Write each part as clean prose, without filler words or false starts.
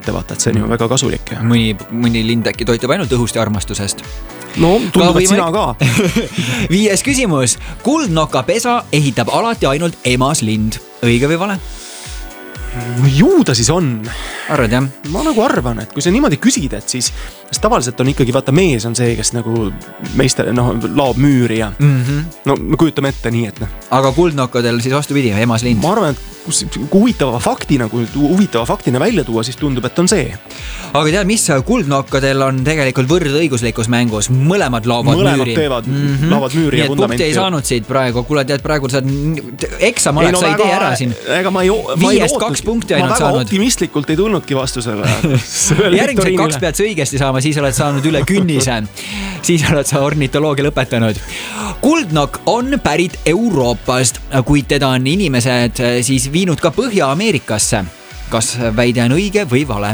ette, vaata, et see on ju väga kasulik. Mõni lind äkki toitub ainult õhust ja armastusest. No, tundub, et sina ka. 5. küsimus. Kuldnoka pesa ehitab alati ainult emas lind. Õige või vale? Ju ta siis on. Arvad, jah? Ma nagu arvan, et kui sa niimoodi küsid, et siis tavaliselt on ikkagi, vaata, mees on see, kes nagu meiste, laob müüri ja no me kujutame ette nii, et Aga kuldnokkadel siis vastupidi, emas lind. Ma arvan, et kui huvitava faktina välja tuua, siis tundub, et on see. Aga tead, mis kuldnokkadel on tegelikult võrdõiguslikus mängus? Mõlemad laovad müüri. Laovad müüri ja vundamenti. Nii et punkti ei saanud siit praegu. Kuule, tead, praegu saad eksam oleks, sa ei tee ära siin. Ega ma ei 5-2 punkti ainult saanud. Ma väga optimistlikult ei tulnudki vastusele. Järgmised 2 pead sa õigesti saama, siis oled saanud üle künnise. Siis oled sa ornitoloogia lõpetanud. Kuldnokk on pärit Euroopast, kuid teda on inimesed siis viinud ka Põhja-Ameerikasse. Kas väide on õige või vale?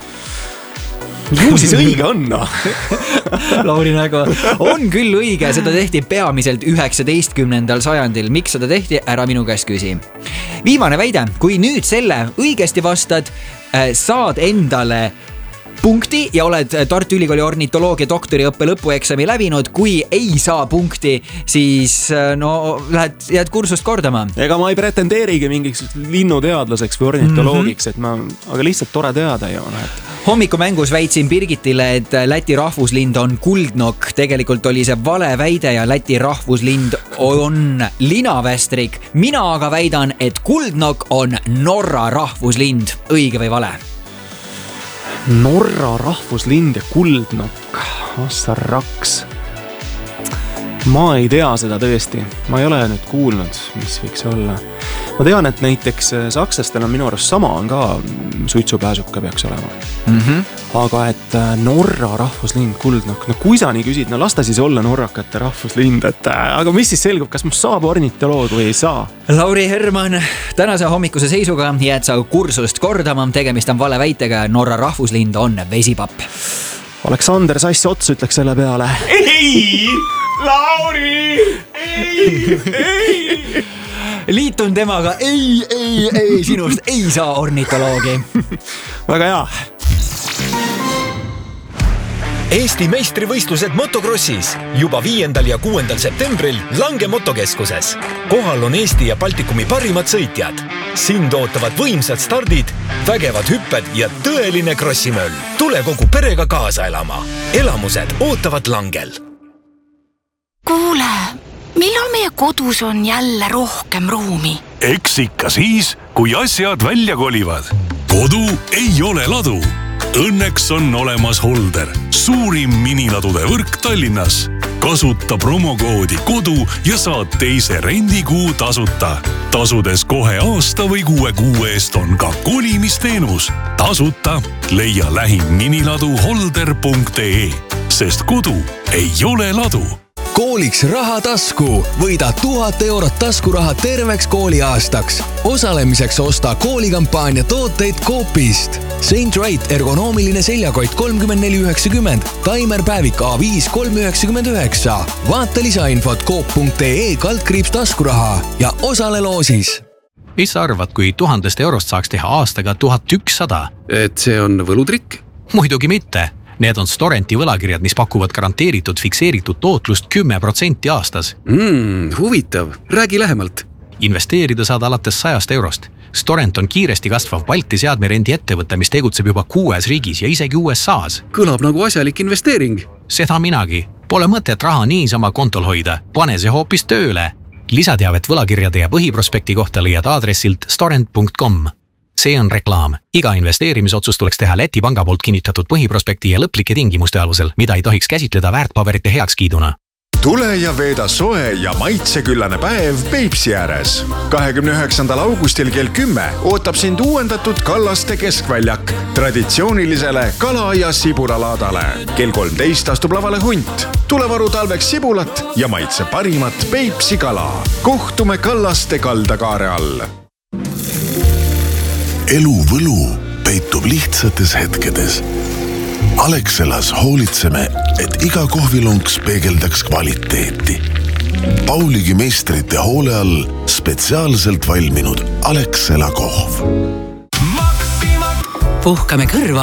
Ju siis õige on, no. Lauri nagu on küll õige, seda tehti peamiselt 19. sajandil. Miks seda tehti? Ära minu käest küsi. Viimane väide, kui nüüd selle õigesti vastad, saad endale punkti ja oled Tartu Ülikooli ornitoloogia doktoriõppe lõpueksami läbinud. Kui ei saa punkti, siis jääd kursust kordama. Ega ma ei pretendeerigi mingiks linnuteadlaseks või ornitoloogiks, aga lihtsalt tore teada ju. Hommikumängus väitsin Birgitile, et Läti rahvuslind on kuldnokk. Tegelikult oli see vale väide ja Läti rahvuslind on linavästrik. Mina aga väidan, et kuldnokk on Norra rahvuslind. Õige või vale? Norra rahvuslind ja kuldnokk. Ossa raks. Ma ei tea seda tõesti. Ma ei ole nüüd kuulnud, mis võiks olla. Ma tean, et näiteks sakslastel on minu arust sama on ka suitsupääsuka peaks olema. Aga et Norra rahvuslind kuldnokk. No kui sa nii küsid, no lasta siis olla norrakate rahvuslind. Aga mis siis selgub, kas must saab ornitoloog või ei saa? Lauri Herman, tänase hommikuse seisuga jääd sa kursust kordama. Tegemist on vale väitega, Norra rahvuslind on vesipapp. Aleksander Sass Ots ütleks selle peale. Ei! Lauri! Ei! Liitun temaga, ei, sinust ei saa ornitoloogi. Väga hea. Eesti meistrivõistlused motokrossis juba 5. ja 6. septembril Lange motokeskuses. Kohal on Eesti ja Baltikumi parimad sõitjad. Sind ootavad võimsad stardid, vägevad hüpped ja tõeline krossimöll. Tule kogu perega kaasa elama. Elamused ootavad Langel. Kuule, millal meie kodus on jälle rohkem ruumi? Eks ikka siis, kui asjad välja kolivad. Kodu ei ole ladu. Õnneks on olemas Holder, suurim miniladude võrk Tallinnas. Kasuta promokoodi kodu ja saad teise rendikuu tasuta. Tasudes kohe aasta või 6 kuu eest on ka kolimisteenus. Tasuta leia lähim miniladu holder.ee, sest kodu ei ole ladu. Kooliks raha tasku. Võida 1000 eurot taskuraha terveks kooliaastaks. Osalemiseks osta koolikampaania tooteid Coopist. Saint Wright ergonoomiline seljakott 34,90, Timer päevik A5 3,99. Vaata lisainfot coop.ee/ taskuraha ja osale loosis. Mis sa arvad, kui 1000 eurost saaks teha aastaga 1100? Et see on võlutrikk? Muidugi mitte. Need on Storenti võlakirjad, mis pakuvad garanteeritud fikseeritud tootlust 10% aastas. Huvitav. Räägi lähemalt. Investeerida saad alates 100 eurost. Storent on kiiresti kasvav Balti seadmerendi ettevõte, mis tegutseb juba 6 riigis ja isegi USAs. Kõlab nagu asjalik investeering. Seda minagi. Pole mõtet raha niisama kontol hoida. Pane see hoopis tööle. Lisateavet võlakirjade ja põhiprospekti kohta leiad aadressilt storent.com. See on reklaam. Iga investeerimisotsus tuleks teha Läti panga poolt kinnitatud põhiprospekti ja lõplike tingimuste alusel, mida ei tohiks käsitleda väärtpaberite heakskiiduna. Tule ja veeda soe ja maitseküllane päev Peipsi ääres. 29. augustil kell 10 ootab sind uuendatud Kallaste keskväljak traditsioonilisele kala- ja sibulalaadale. Kell 13 astub lavale hunt. Tule varu talveks sibulat ja maitse parimat Peipsi kala. Kohtume Kallaste kaldakaare all. Elu võlu peitub lihtsates hetkedes. Alexelas hoolitseme, et iga kohvilonks peegeldaks kvaliteeti. Pauligi meistrite hoole all spetsiaalselt valminud Alexela kohv. Puhkame kõrva